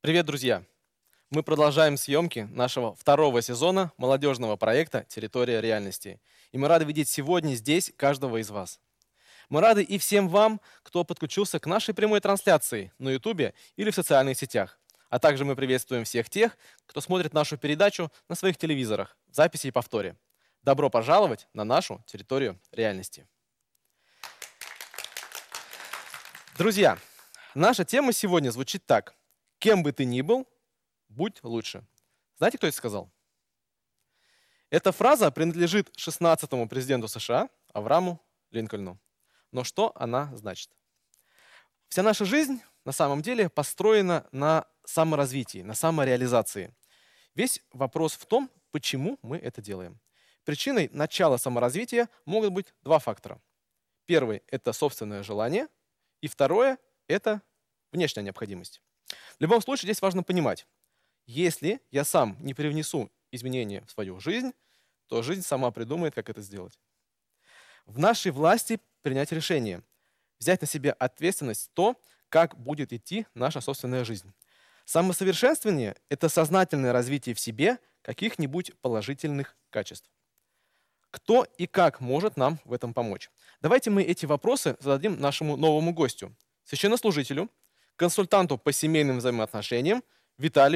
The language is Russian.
Привет, друзья! Мы продолжаем съемки нашего второго сезона молодежного проекта «Территория реальности». И мы рады видеть сегодня здесь каждого из вас. Мы рады и всем вам, кто подключился к нашей прямой трансляции на YouTube или в социальных сетях. А также мы приветствуем всех тех, кто смотрит нашу передачу на своих телевизорах, в записи и повторе. Добро пожаловать на нашу территорию реальности. Друзья, наша тема сегодня звучит так. Кем бы ты ни был, будь лучше. Знаете, кто это сказал? Эта фраза принадлежит 16-му президенту США Аврааму Линкольну. Но что она значит? Вся наша жизнь на самом деле построена на саморазвитии, на самореализации. Весь вопрос в том, почему мы это делаем. Причиной начала саморазвития могут быть два фактора. Первый – это собственное желание, и второе – это внешняя необходимость. В любом случае здесь важно понимать, если я сам не привнесу изменения в свою жизнь, то жизнь сама придумает, как это сделать. В нашей власти принять решение, взять на себя ответственность то, как будет идти наша собственная жизнь. Самосовершенствование – это сознательное развитие в себе каких-нибудь положительных качеств. Кто и как может нам в этом помочь? Давайте мы эти вопросы зададим нашему новому гостю, священнослужителю, консультанту по семейным взаимоотношениям Виталию